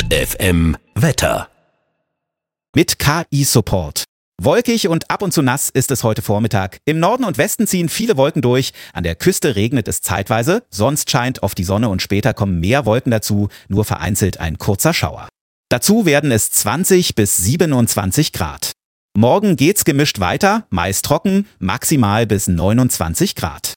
Detektor FM Wetter. Mit KI-Support. Wolkig und ab und zu nass ist es heute Vormittag. Im Norden und Westen ziehen viele Wolken durch. An der Küste regnet es zeitweise. Sonst scheint oft die Sonne und später kommen mehr Wolken dazu. Nur vereinzelt ein kurzer Schauer. Dazu werden es 20 bis 27 Grad. Morgen geht's gemischt weiter, meist trocken, maximal bis 29 Grad.